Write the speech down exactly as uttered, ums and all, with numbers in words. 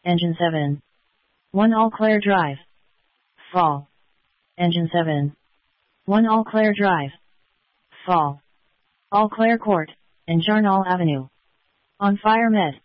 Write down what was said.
Engine seven. one All Claire Drive. Fall. Engine seven. one All Claire Drive. Fall. All Claire Court, and Jarnal Avenue. On Fire Med.